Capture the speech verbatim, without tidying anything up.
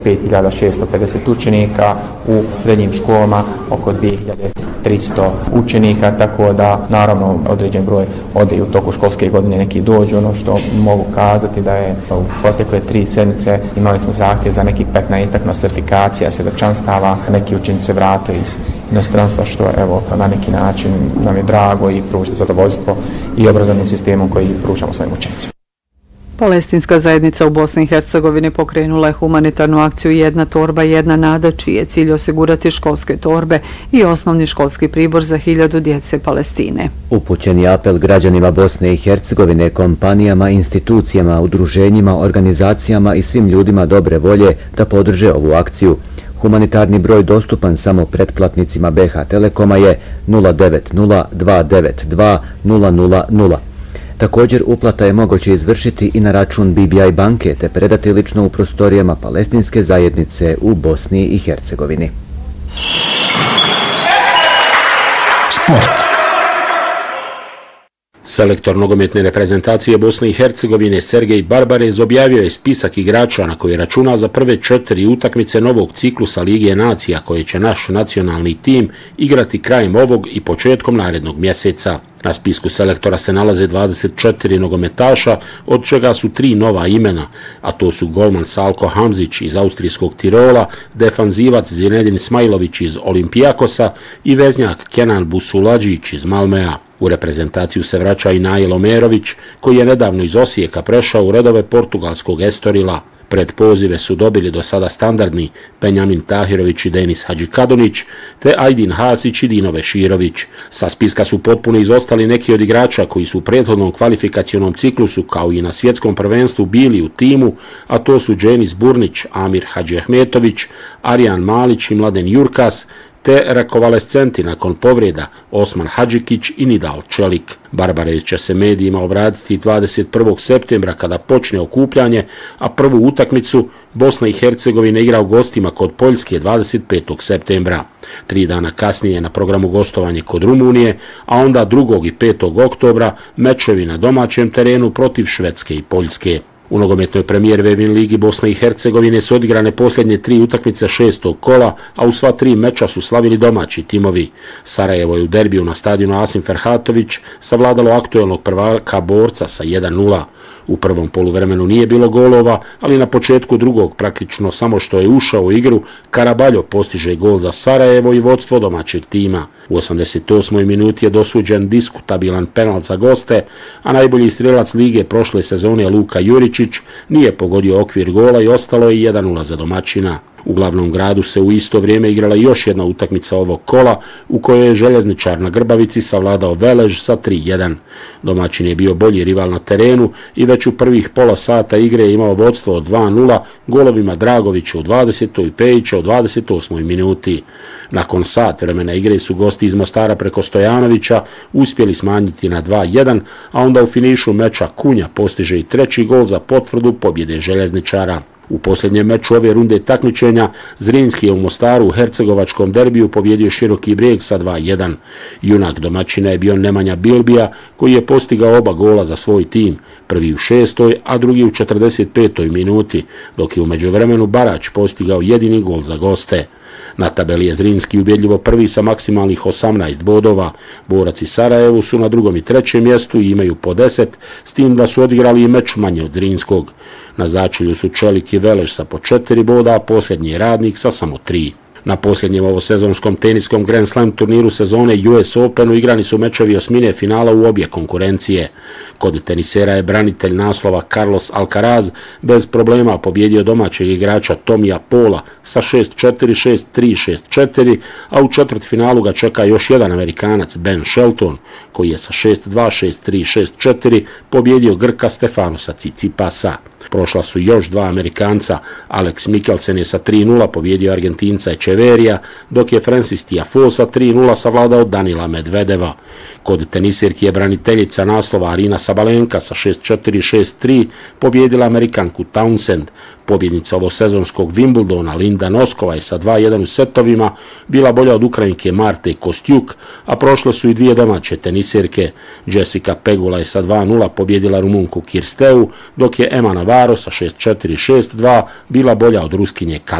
pet hiljada šesto pedeset učenika, u srednjim školama oko dvije hiljade tristo učenika, tako da naravno određen broj ode u toku školske godine, neki dođu. Ono što mogu kazati da je u protekle tri sedmice imali smo zahtjev za nekih petnaest nostrifikacija, svjedočanstava, neki učenici se vrate iz inostranstva, što evo na neki način nam je drago i pruža zadovoljstvo i obrazovnim sistemom koji pružamo svojim učenicima. Palestinska zajednica u Bosni i Hercegovini pokrenula je humanitarnu akciju Jedna torba, jedna nada, čiji je cilj osigurati školske torbe i osnovni školski pribor za hiljadu djece Palestine. Upućen je apel građanima Bosne i Hercegovine, kompanijama, institucijama, udruženjima, organizacijama i svim ljudima dobre volje da podrže ovu akciju. Humanitarni broj dostupan samo pretplatnicima B H Telekoma je nula devet nula dva devet dva nula nula nula. Također uplata je moguće izvršiti i na račun B B I banke te predati lično u prostorijama palestinske zajednice u Bosni i Hercegovini. Sport. Selektor nogometne reprezentacije Bosne i Hercegovine Sergej Barbarez objavio je spisak igrača na koji računa za prve četiri utakmice novog ciklusa Lige nacija koje će naš nacionalni tim igrati krajem ovog i početkom narednog mjeseca. Na spisku selektora se nalaze dvadeset četiri nogometaša, od čega su tri nova imena, a to su golman Salko Hamzić iz austrijskog Tirola, defanzivac Zinedin Smajlović iz Olimpijakosa i veznjak Kenan Busuladžić iz Malmea. U reprezentaciju se vraća i Nail Omerović, koji je nedavno iz Osijeka prešao u redove portugalskog Estorila. Pred pozive su dobili do sada standardni Benjamin Tahirović i Denis Hadžikadonić, te Ajdin Hasić i Dino Beširović. Sa spiska su potpuno izostali neki od igrača koji su u prethodnom kvalifikacionom ciklusu kao i na svjetskom prvenstvu bili u timu, a to su Dženis Burnić, Amir Hadžiahmetović, Arjan Malić i Mladen Jurkas, te rekovalescenti nakon povreda Osman Hadžikić i Nidal Čelik. Barbarez će se medijima obratiti dvadeset prvog septembra kada počne okupljanje, a prvu utakmicu Bosna i Hercegovina igra u gostima kod Poljske dvadeset petog septembra. Tri dana kasnije na programu gostovanje kod Rumunije, a onda drugog i petog oktobra mečevi na domaćem terenu protiv Švedske i Poljske. U nogometnoj premijer Vevin Ligi Bosne i Hercegovine su odigrane posljednje tri utakmice šestog kola, a u sva tri meča su slavili domaći timovi. Sarajevo je u derbiju na stadionu Asim Ferhatović savladalo aktuelnog prvaka Borca sa jedan nula. U prvom poluvremenu nije bilo golova, ali na početku drugog, praktično samo što je ušao u igru, Karabaljo postiže gol za Sarajevo i vodstvo domaćeg tima. U osamdeset osmoj minuti je dosuđen diskutabilan penal za goste, a najbolji strelac lige prošle sezone Luka Juričić nije pogodio okvir gola i ostalo je jedan nula za domaćina. U glavnom gradu se u isto vrijeme igrala još jedna utakmica ovog kola u kojoj je Željezničar na Grbavici savladao Velež sa tri jedan. Domaćin je bio bolji rival na terenu i već u prvih pola sata igre je imao vodstvo od dva nula golovima Dragovića u dvadesetoj i Pejića u dvadeset osmoj minuti. Nakon sat vremena igre su gosti iz Mostara preko Stojanovića uspjeli smanjiti na dva jedan, a onda u finišu meča Kunja postiže i treći gol za potvrdu pobjede Željezničara. U posljednjem meču ove runde takmičenja Zrinski je u Mostaru u hercegovačkom derbiju pobjedio Široki Brijeg sa dva jedan. Junak domaćina je bio Nemanja Bilbija koji je postigao oba gola za svoj tim, prvi u šestoj, a drugi u četrdeset petoj minuti, dok je u međuvremenu Barać postigao jedini gol za goste. Na tabeli je Zrinski ubjedljivo prvi sa maksimalnih osamnaest bodova. Borac i Sarajevo su na drugom i trećem mjestu i imaju po deset, s tim da su odigrali i meč manje od Zrinskog. Na začelju su Čelik i Velež sa po četiri boda, a posljednji je Radnik sa samo tri. Na posljednjem ovosezonskom teniskom Grand Slam turniru sezone U S Openu igrani su mečevi osmine finala u obje konkurencije. Kod tenisera je branitelj naslova Carlos Alcaraz bez problema pobjedio domaćeg igrača Tomija Pola sa šest četiri, šest tri, šest četiri, a u četvrtfinalu ga čeka još jedan Amerikanac Ben Shelton, koji je sa šest dva, šest tri, šest četiri pobjedio Grka Stefanosa Tsitsipasa. Prošla su još dva Amerikanca, Alex Mikkelsen je sa tri nula pobjedio Argentinca Echeverija, dok je Francis Tiafoe sa tri nula savladao Danila Medvedeva. Kod tenisirki je braniteljica naslova Arina Sabalenka sa šest četiri, šest tri pobjedila Amerikanku Townsend. Pobjednica ovosezonskog Wimbledona Linda Noskova je sa dva jedan u setovima bila bolja od Ukrajinke Marte Kostjuk, a prošle su i dvije domaće tenisirke. Jessica Pegula je sa dva nula pobjedila Rumunku Kirsteu, dok je Emma Varo sa šest četiri šest dva bila bolja od Ruskinje